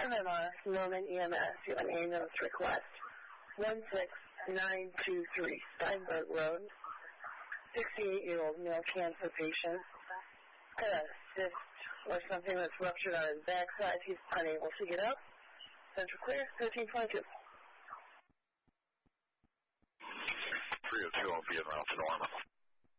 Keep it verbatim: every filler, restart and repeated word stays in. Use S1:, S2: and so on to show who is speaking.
S1: M M R, Norman E M S, you have an ambulance request. one six nine two three Steinberg Road. sixty-eight-year-old male cancer patient. Got a cyst or something that's ruptured on his backside. He's unable to get up. Central clear, thirteen twenty-two.
S2: three oh two will be en route to Norman.